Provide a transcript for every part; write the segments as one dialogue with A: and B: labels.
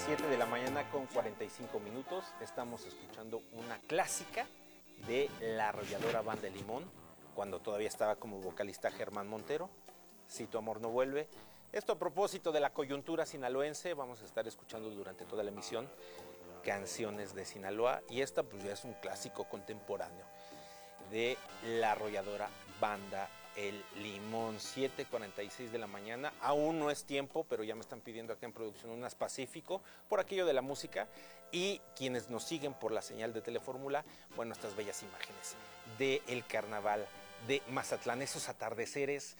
A: 7 de la mañana con 45 minutos. Estamos escuchando una clásica de la arrolladora Banda El Limón, cuando todavía estaba como vocalista Germán Montero, Si tu amor no vuelve. Esto a propósito de la coyuntura sinaloense. Vamos a estar escuchando durante toda la emisión canciones de Sinaloa, y esta pues ya es un clásico contemporáneo de la arrolladora Banda El Limón. 7:46 de la mañana, aún no es tiempo, pero ya me están pidiendo acá en producción unas Pacífico por aquello de la música, y quienes nos siguen por la señal de Telefórmula, bueno, estas bellas imágenes del carnaval de Mazatlán, esos atardeceres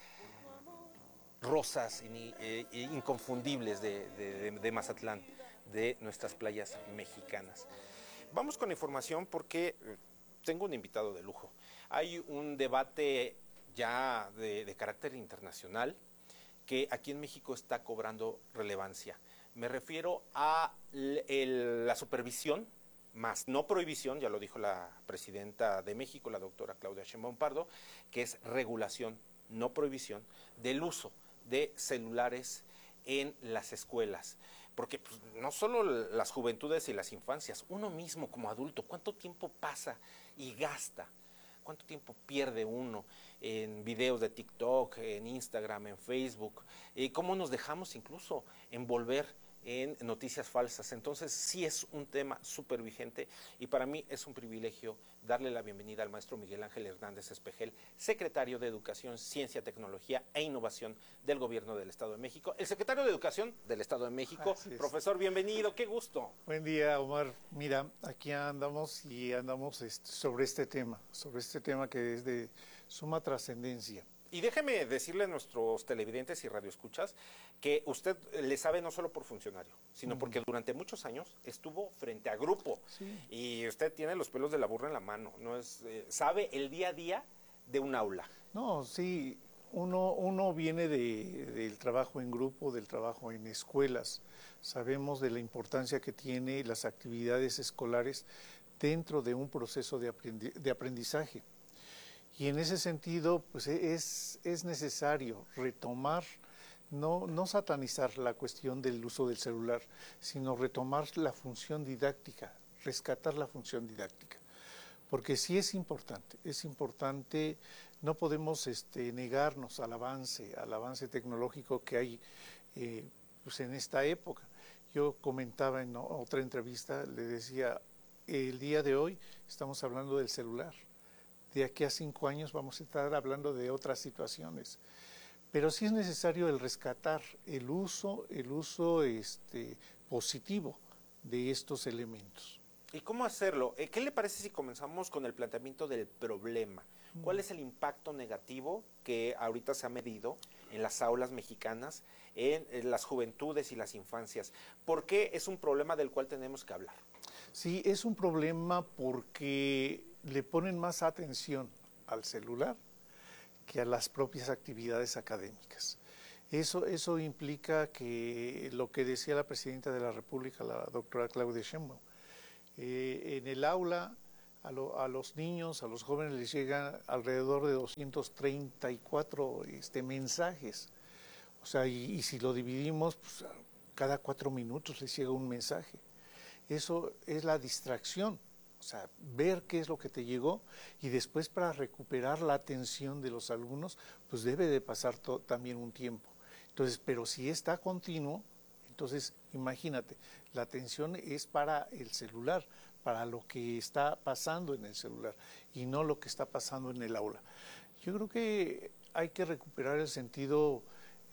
A: rosas inconfundibles de Mazatlán, de nuestras playas mexicanas. Vamos con información porque tengo un invitado de lujo. Hay un debate ya de carácter internacional que aquí en México está cobrando relevancia. Me refiero a la supervisión, más no prohibición, ya lo dijo la presidenta de México, la doctora Claudia Sheinbaum Pardo, que es regulación, no prohibición, del uso de celulares en las escuelas, porque pues, no solo las juventudes y las infancias, uno mismo como adulto, ¿cuánto tiempo pasa y gasta? ¿Cuánto tiempo pierde uno en videos de TikTok, en Instagram, en Facebook? ¿Cómo nos dejamos incluso envolver en noticias falsas? Entonces sí es un tema súper vigente, y para mí es un privilegio darle la bienvenida al maestro Miguel Ángel Hernández Espejel, secretario de Educación, Ciencia, Tecnología e Innovación del Gobierno del Estado de México. El secretario de Educación del Estado de México. Profesor, bienvenido, qué gusto.
B: Buen día, Omar. Mira, aquí andamos sobre este tema que es de suma trascendencia.
A: Y déjeme decirle a nuestros televidentes y radioescuchas que usted le sabe no solo por funcionario, sino porque durante muchos años estuvo frente a grupo.
B: Sí.
A: Y usted tiene los pelos de la burra en la mano, no es sabe el día a día de un aula.
B: No, sí, uno viene del trabajo en grupo, del trabajo en escuelas. Sabemos de la importancia que tiene las actividades escolares dentro de un proceso de aprendizaje. Y en ese sentido, pues es necesario retomar, no satanizar la cuestión del uso del celular, sino retomar la función didáctica, rescatar la función didáctica. Porque sí es importante, no podemos negarnos al avance tecnológico que hay pues en esta época. Yo comentaba en otra entrevista, le decía, el día de hoy estamos hablando del celular. De aquí a 5 años vamos a estar hablando de otras situaciones. Pero sí es necesario el rescatar el uso positivo de estos elementos.
A: ¿Y cómo hacerlo? ¿Qué le parece si comenzamos con el planteamiento del problema? ¿Cuál es el impacto negativo que ahorita se ha medido en las aulas mexicanas, en las juventudes y las infancias? ¿Por qué es un problema del cual tenemos que hablar?
B: Sí, es un problema porque le ponen más atención al celular que a las propias actividades académicas. Eso implica que lo que decía la presidenta de la República, la doctora Claudia Sheinbaum, en el aula a los niños, a los jóvenes les llegan alrededor de 234 mensajes. O sea, y si lo dividimos, pues, cada 4 minutos les llega un mensaje. Eso es la distracción, o sea, ver qué es lo que te llegó, y después para recuperar la atención de los alumnos, pues debe de pasar también un tiempo. Entonces, pero si está continuo, entonces imagínate, la atención es para el celular, para lo que está pasando en el celular y no lo que está pasando en el aula. Yo creo que hay que recuperar el sentido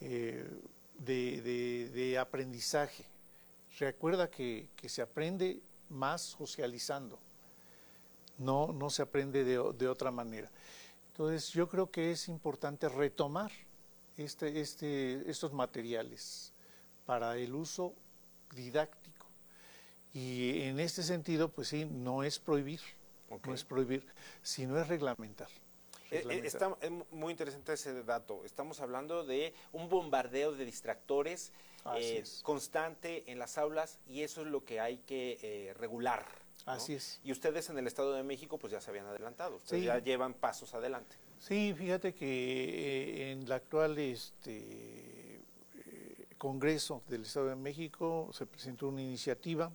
B: de aprendizaje. Recuerda que se aprende más socializando, no se aprende de otra manera. Entonces yo creo que es importante retomar estos materiales para el uso didáctico. Y en este sentido, pues sí, no es prohibir, sino es reglamentar.
A: Está muy interesante ese dato. Estamos hablando de un bombardeo de distractores constante en las aulas, y eso es lo que hay que regular, ¿no?
B: Así es.
A: Y ustedes en el Estado de México pues ya se habían adelantado, ustedes ya llevan pasos adelante.
B: Sí, fíjate que en la actual Congreso del Estado de México se presentó una iniciativa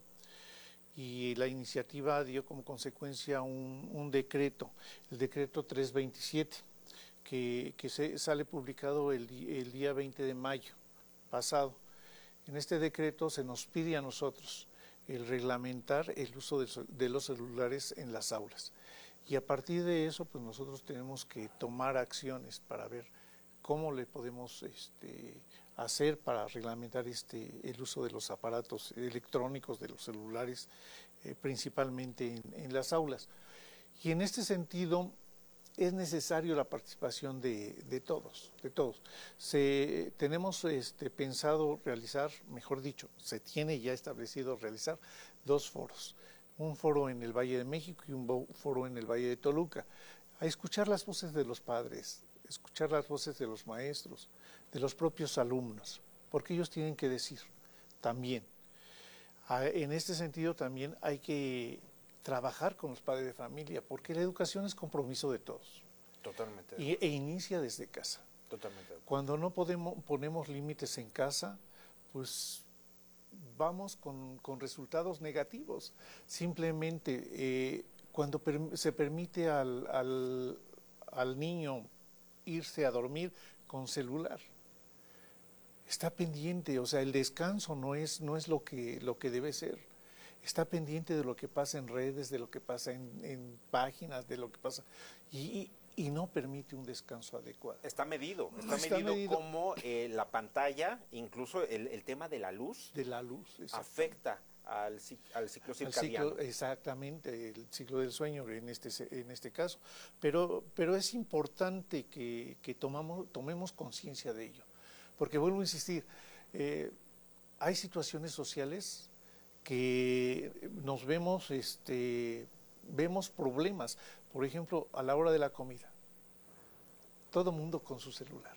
B: y la iniciativa dio como consecuencia un decreto, el decreto 327, que sale publicado el día 20 de mayo pasado. En este decreto se nos pide a nosotros el reglamentar el uso de los celulares en las aulas. Y a partir de eso, pues nosotros tenemos que tomar acciones para ver cómo le podemos hacer para reglamentar el uso de los aparatos electrónicos, de los celulares, principalmente en las aulas. Y en este sentido es necesario la participación de todos. Tenemos pensado realizar, mejor dicho, se tiene ya establecido realizar 2 foros. Un foro en el Valle de México y un foro en el Valle de Toluca, a escuchar las voces de los padres, escuchar las voces de los maestros, de los propios alumnos, porque ellos tienen que decir también. En este sentido también hay que trabajar con los padres de familia, porque la educación es compromiso de todos.
A: Totalmente.
B: E inicia desde casa.
A: Totalmente.
B: Cuando no ponemos límites en casa, pues vamos con resultados negativos. Simplemente cuando se permite al niño irse a dormir con celular, está pendiente, o sea, el descanso no es lo que debe ser. Está pendiente de lo que pasa en redes, de lo que pasa en páginas, de lo que pasa y no permite un descanso adecuado.
A: Está medido como la pantalla, incluso el tema de la luz, afecta al ciclo circadiano.
B: Exactamente, el ciclo del sueño en este caso. Pero es importante que tomemos conciencia de ello. Porque vuelvo a insistir, hay situaciones sociales que nos vemos problemas. Por ejemplo, a la hora de la comida, todo mundo con su celular.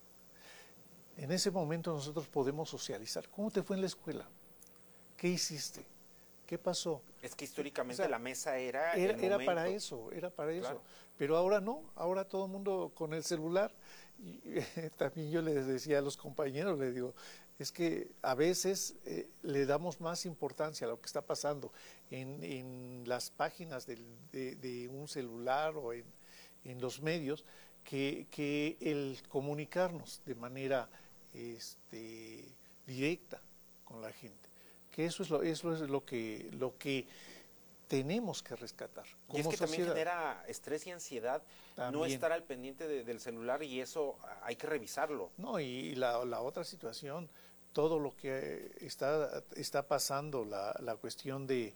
B: En ese momento nosotros podemos socializar. ¿Cómo te fue en la escuela? ¿Qué hiciste? ¿Qué pasó?
A: Es que históricamente la mesa era
B: para eso, claro. Pero ahora no, ahora todo el mundo con el celular. Y también yo les decía a los compañeros, les digo, es que a veces le damos más importancia a lo que está pasando en las páginas de un celular o en los medios que el comunicarnos de manera directa con la gente. Que eso es lo que tenemos que rescatar.
A: Y es que también genera estrés y ansiedad no estar al pendiente del celular, y eso hay que revisarlo.
B: No, y la otra situación, todo lo que está pasando, la cuestión de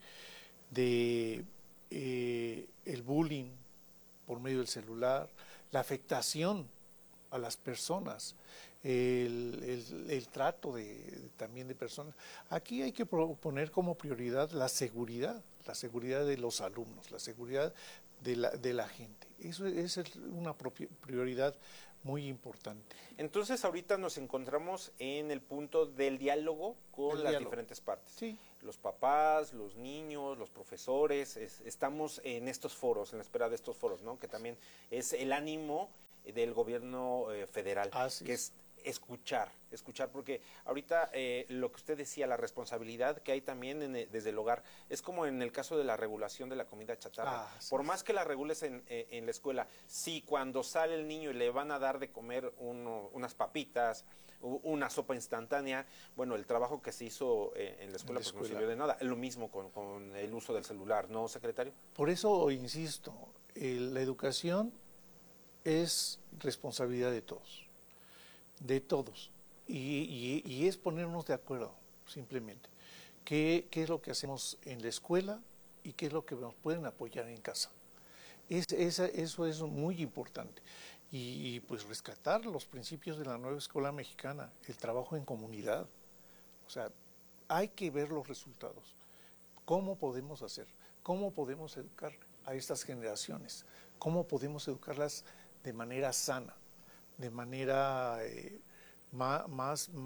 B: el bullying por medio del celular, la afectación a las personas, el trato también de personas. Aquí hay que poner como prioridad la seguridad de los alumnos, la seguridad de la gente. Eso es una prioridad muy importante.
A: Entonces ahorita nos encontramos en el punto del diálogo con las diferentes partes.
B: Sí.
A: Los papás, los niños, los profesores, estamos en estos foros, en la espera de estos foros, ¿no? Que también es el ánimo del gobierno federal, que es escuchar, porque ahorita lo que usted decía, la responsabilidad que hay también desde el hogar, es como en el caso de la regulación de la comida chatarra. Por más que la regules en la escuela, si cuando sale el niño y le van a dar de comer unas papitas, una sopa instantánea, bueno, el trabajo que se hizo en la escuela pues no sirvió de nada. Lo mismo con el uso del celular, ¿no, secretario?
B: Por eso insisto, la educación es responsabilidad de todos, y es ponernos de acuerdo, simplemente, qué es lo que hacemos en la escuela y qué es lo que nos pueden apoyar en casa. Eso es muy importante, y pues rescatar los principios de la nueva escuela mexicana, el trabajo en comunidad. O sea, hay que ver los resultados. ¿Cómo podemos hacer? ¿Cómo podemos educar a estas generaciones? ¿Cómo podemos educarlas de manera sana, de manera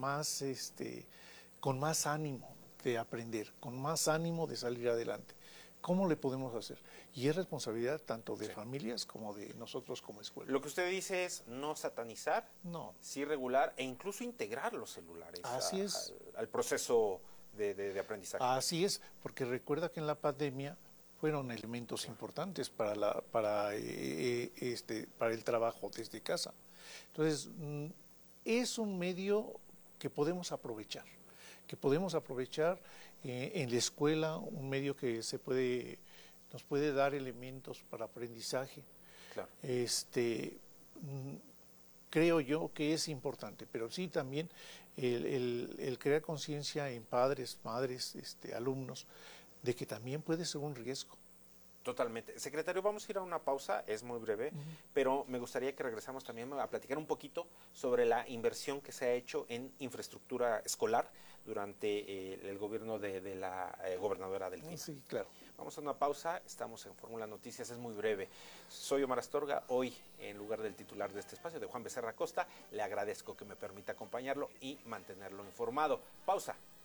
B: con más ánimo de aprender, con más ánimo de salir adelante? ¿Cómo le podemos hacer? Y es responsabilidad tanto de familias como de nosotros como escuela.
A: Lo que usted dice es no satanizar,
B: No.
A: sí regular e incluso integrar los celulares
B: Así es.
A: al proceso de aprendizaje.
B: Así es, porque recuerda que en la pandemia fueron elementos importantes para el trabajo desde casa. Entonces, es un medio que podemos aprovechar, en la escuela, un medio que nos puede dar elementos para aprendizaje.
A: Claro.
B: Creo yo que es importante, pero sí también el crear conciencia en padres, madres, alumnos, de que también puede ser un riesgo.
A: Totalmente. Secretario, vamos a ir a una pausa, es muy breve, pero me gustaría que regresamos también a platicar un poquito sobre la inversión que se ha hecho en infraestructura escolar durante el gobierno de la gobernadora Delfina.
B: Sí, claro.
A: Vamos a una pausa, estamos en Fórmula Noticias, es muy breve. Soy Omar Astorga, hoy en lugar del titular de este espacio, de Juan Becerra Costa, le agradezco que me permita acompañarlo y mantenerlo informado. Pausa.